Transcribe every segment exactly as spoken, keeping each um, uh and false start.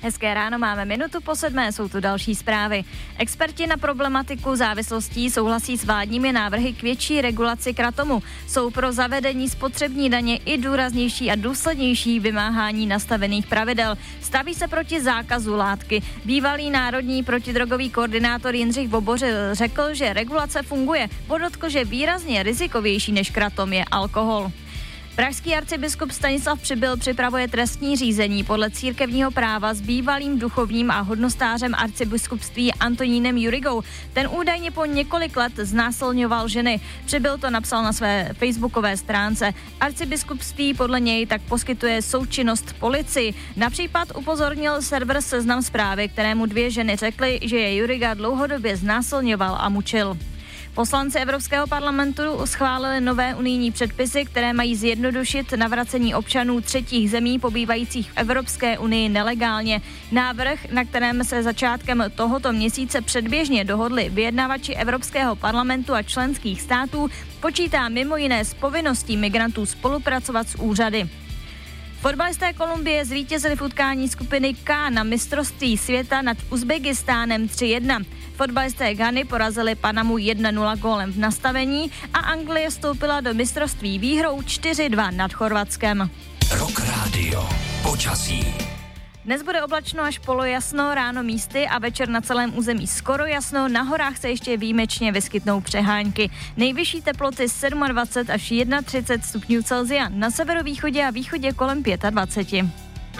Hezké ráno, máme minutu po sedmé, jsou tu další zprávy. Experti na problematiku závislostí souhlasí s vládními návrhy k větší regulaci kratomu. Jsou pro zavedení spotřební daně i důraznější a důslednější vymáhání nastavených pravidel. Staví se proti zákazu látky. Bývalý národní protidrogový koordinátor Jindřich Vobořil řekl, že regulace funguje. Podotkl, že výrazně rizikovější než kratom je alkohol. Pražský arcibiskup Stanislav Přibyl připravuje trestní řízení podle církevního práva s bývalým duchovním a hodnostářem arcibiskupství Antonínem Jurigou. Ten údajně po několik let znásilňoval ženy. Přibyl to napsal na své facebookové stránce. Arcibiskupství podle něj tak poskytuje součinnost policii. Na případ upozornil server Seznam Zprávy, kterému dvě ženy řekly, že je Juriga dlouhodobě znásilňoval a mučil. Poslanci Evropského parlamentu schválili nové unijní předpisy, které mají zjednodušit navracení občanů třetích zemí pobývajících v Evropské unii nelegálně. Návrh, na kterém se začátkem tohoto měsíce předběžně dohodli vyjednavači Evropského parlamentu a členských států, počítá mimo jiné s povinností migrantů spolupracovat s úřady. Fotbalisté Kolumbie zvítězili v utkání skupiny K na mistrovství světa nad Uzbekistánem tři jedna. Fotbalisté Ghany porazili Panamu jedna nula gólem v nastavení a Anglie vstoupila do mistrovství výhrou čtyři dva nad Chorvatskem. Rock Radio. Počasí. Dnes bude oblačno až polojasno, ráno místy a večer na celém území skoro jasno, na horách se ještě výjimečně vyskytnou přehánky. Nejvyšší teploty dvacet sedm až třicet jedna stupňů Celsia, na severovýchodě a východě kolem dvacet pět.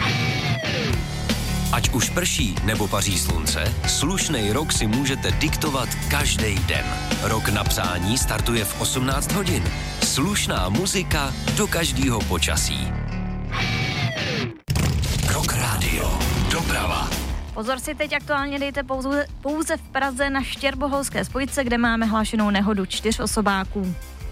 Ať už prší nebo paří slunce, slušnej rok si můžete diktovat každý den. Rok na přání startuje v osmnáct hodin. Slušná muzika do každého počasí. Rock Radio. Doprava. Pozor si teď aktuálně dejte pouze, pouze v Praze na Štěrboholské spojce, kde máme hlášenou nehodu čtyř osobáků.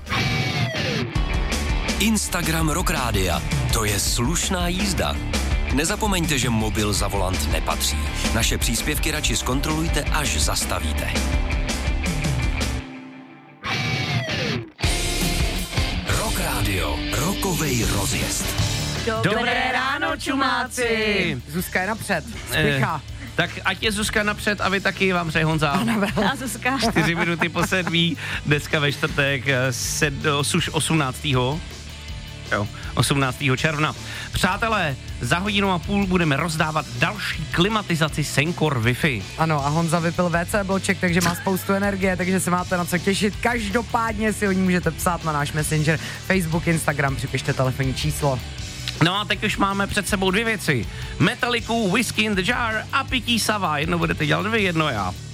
Instagram Rock Rádia. To je slušná jízda. Nezapomeňte, že mobil za volant nepatří. Naše příspěvky radši zkontrolujte, až zastavíte. Rock Radio. Rokovej rozjezd. Dobré, Dobré ráno, čumáci! Zuzka je napřed, spěchá. Eh, tak ať je Zuzka napřed a vy taky, vám přeje Honza. A Zuzka. Čtyři minuty po sedmí, dneska ve čtvrtek, sed, už osmnáctého Jo, osmnáctého června. Přátelé, za hodinu a půl budeme rozdávat další klimatizaci Sencor Wi-Fi. Ano, a Honza vypil vé cé bloček, takže má spoustu energie, takže se máte na co těšit. Každopádně si o ní můžete psát na náš Messenger, Facebook, Instagram, připište telefonní číslo. No a teď už máme před sebou dvě věci. Metallicu, Whiskey in the Jar a pití Sava. Jedno budete dělat vy, jedno já.